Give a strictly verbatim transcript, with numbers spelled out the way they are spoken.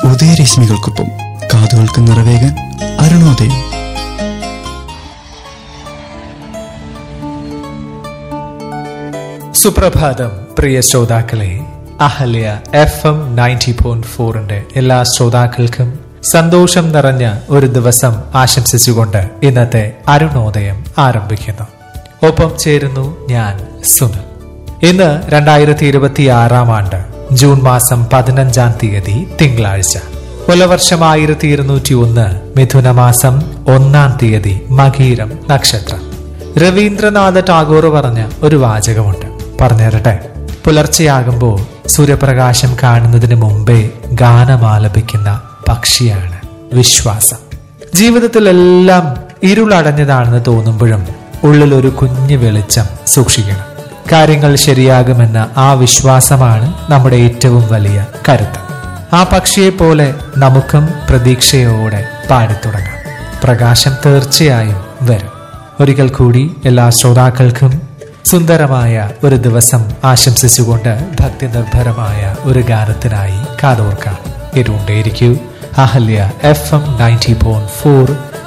ഉദയരശ്മികൾക്കൊപ്പം കാതുകൾക്ക് നിറവേകാൻ അരുണോദയം. സുപ്രഭാതം പ്രിയ ശ്രോതാക്കളെ. Ahalya F M ninety point ഫോറിന്റെ എല്ലാ ശ്രോതാക്കൾക്കും സന്തോഷം നിറഞ്ഞ ഒരു ദിവസം ആശംസിച്ചുകൊണ്ട് ഇന്നത്തെ അരുണോദയം ആരംഭിക്കുന്നു. ഒപ്പം ചേരുന്നു ഞാൻ സുനിൽ. ഇന്ന് രണ്ടായിരത്തി ഇരുപത്തി ആറാം ആണ്ട് ജൂൺ മാസം പതിനഞ്ചാം തീയതി തിങ്കളാഴ്ച. കൊലവർഷം ആയിരത്തി ഇരുന്നൂറ്റി ഒന്ന് മിഥുന മാസം ഒന്നാം തീയതി മകീരം നക്ഷത്രം. രവീന്ദ്രനാഥ ടാഗോർ പറഞ്ഞ ഒരു വാചകമുണ്ട്, പറഞ്ഞുതരട്ടെ. പുലർച്ചെയാകുമ്പോൾ സൂര്യപ്രകാശം കാണുന്നതിന് മുമ്പേ ഗാനമാലപിക്കുന്ന പക്ഷിയാണ് വിശ്വാസം. ജീവിതത്തിലെല്ലാം ഇരുളടഞ്ഞതാണെന്ന് തോന്നുമ്പോഴും ഉള്ളിൽ ഒരു കുഞ്ഞു വെളിച്ചം സൂക്ഷിക്കണം. കാര്യങ്ങൾ ശരിയാകുമെന്ന ആ വിശ്വാസമാണ് നമ്മുടെ ഏറ്റവും വലിയ കരുത്ത്. ആ പക്ഷിയെ പോലെ നമുക്കും പ്രതീക്ഷയോടെ പാടിത്തുടങ്ങാം. പ്രകാശം തീർച്ചയായും വരും. ഒരിക്കൽ കൂടി എല്ലാ ശ്രോതാക്കൾക്കും സുന്ദരമായ ഒരു ദിവസം ആശംസിച്ചുകൊണ്ട് ഭക്തി നിർഭരമായ ഒരു ഗാനത്തിനായി കാതോർക്കാം. ഇരുണ്ടേയിരിക്കൂ. Ahalya F M ninety point four